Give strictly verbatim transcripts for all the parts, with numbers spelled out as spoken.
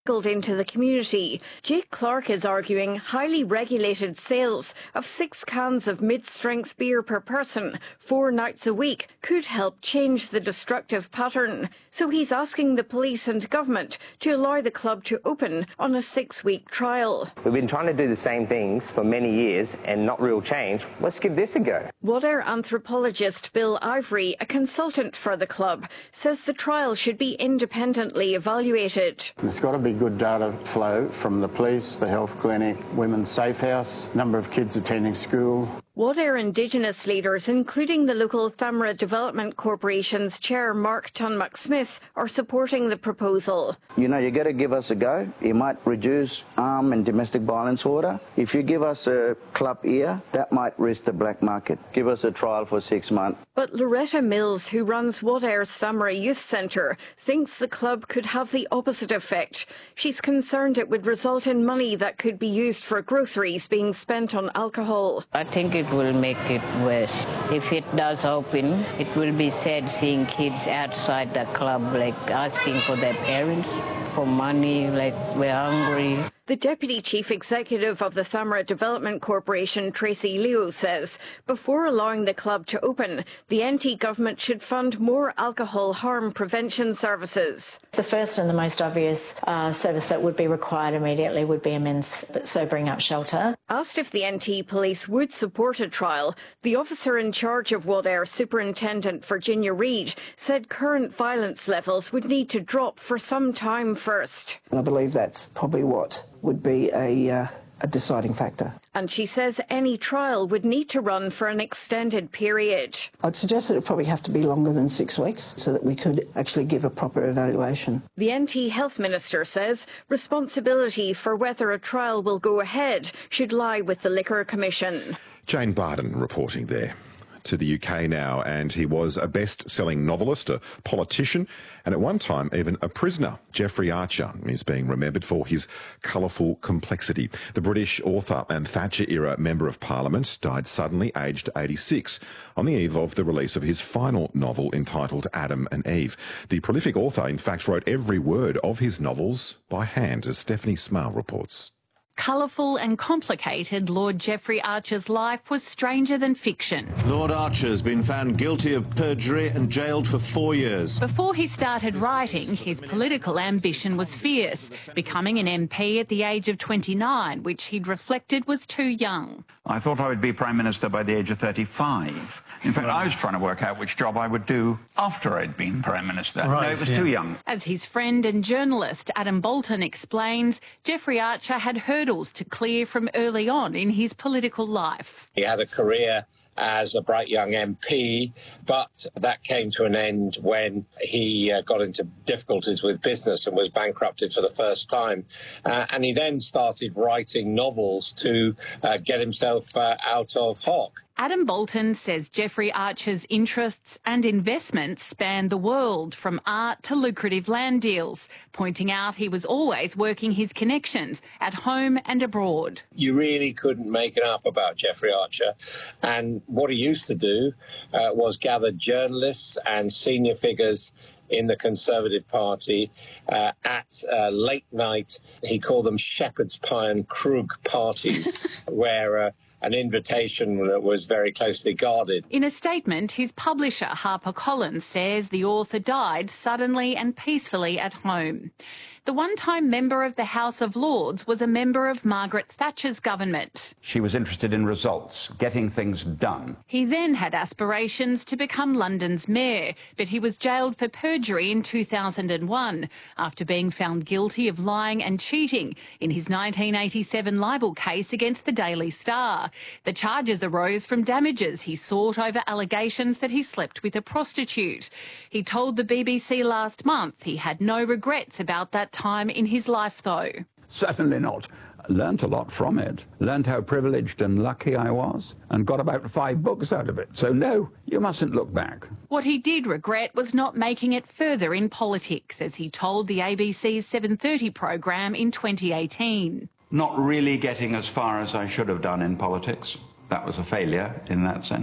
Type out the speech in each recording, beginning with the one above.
into the community. Jake Clark is arguing highly regulated sales of six cans of mid-strength beer per person four nights a week could help change the destructive pattern. So he's asking the police and government to allow the club to open on a six-week trial. We've been trying to do the same things for many years and not real change. Let's give this a go. Wadair anthropologist Bill Ivory, a consultant for the club, says the trial should be independently evaluated. There's got to be good data flow from the police, the health clinic, Women's Safe House, number of kids attending school. Wadair Indigenous leaders, including the local Thamara Development Corporation's chair Mark Tunmack-Smith, are supporting the proposal. You know, you got to give us a go. It might reduce armed and domestic violence order. If you give us a club here, that might risk the black market. Give us a trial for six months. But Loretta Mills, who runs Wadair's Thamara Youth Centre, thinks the club could have the opposite effect. She's concerned it would result in money that could be used for groceries being spent on alcohol. I think it will make it worse. If it does open, it will be sad seeing kids outside the club, like asking for their parents for money, like we're hungry. The Deputy Chief Executive of the Thamara Development Corporation, Tracy Leo, says before allowing the club to open, the N T government should fund more alcohol harm prevention services. The first and the most obvious uh, service that would be required immediately would be a men's sobering up shelter. Asked if the N T police would support a trial, the officer in charge of Wadair, Superintendent Virginia Reid, said current violence levels would need to drop for some time first. I believe that's probably what would be a, uh, a deciding factor. And she says any trial would need to run for an extended period. I'd suggest that it would probably have to be longer than six weeks so that we could actually give a proper evaluation. The N T Health Minister says responsibility for whether a trial will go ahead should lie with the Liquor Commission. Jane Barden reporting there. To the U K now, and he was a best-selling novelist, a politician, and at one time even a prisoner. Jeffrey Archer is being remembered for his colourful complexity. The British author and Thatcher-era Member of Parliament died suddenly, aged eighty-six, on the eve of the release of his final novel entitled Adam and Eve. The prolific author, in fact, wrote every word of his novels by hand, as Stephanie Smale reports. Colourful and complicated, Lord Jeffrey Archer's life was stranger than fiction. Lord Archer's been found guilty of perjury and jailed for four years. Before he started writing, his political ambition was fierce, becoming an M P at the age of twenty-nine, which he'd reflected was too young. I thought I would be Prime Minister by the age of thirty-five. In fact, I was trying to work out which job I would do after I'd been Prime Minister. Right, no, it was yeah. too young. As his friend and journalist Adam Bolton explains, Jeffrey Archer had hurdles to clear from early on in his political life. He had a career as a bright young M P, but that came to an end when he uh, got into difficulties with business and was bankrupted for the first time. Uh, and he then started writing novels to uh, get himself uh, out of hock. Adam Bolton says Jeffrey Archer's interests and investments spanned the world, from art to lucrative land deals, pointing out he was always working his connections at home and abroad. You really couldn't make it up about Jeffrey Archer. And what he used to do uh, was gather journalists and senior figures in the Conservative Party uh, at uh, late night. He called them Shepherd's Pie and Krug parties, where uh, an invitation was very closely guarded. In a statement, his publisher, HarperCollins, says the author died suddenly and peacefully at home. The one-time member of the House of Lords was a member of Margaret Thatcher's government. She was interested in results, getting things done. He then had aspirations to become London's mayor, but he was jailed for perjury in two thousand one after being found guilty of lying and cheating in his nineteen eighty-seven libel case against the Daily Star. The charges arose from damages he sought over allegations that he slept with a prostitute. He told the B B C last month he had no regrets about that time in his life, though. Certainly not. Learnt a lot from it. Learnt how privileged and lucky I was, and got about five books out of it. So no, you mustn't look back. What he did regret was not making it further in politics, as he told the A B C's seven thirty programme in twenty eighteen. Not really getting as far as I should have done in politics. That was a failure in that sense.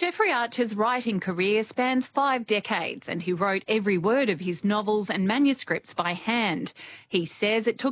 Jeffrey Archer's writing career spans five decades, and he wrote every word of his novels and manuscripts by hand. He says it took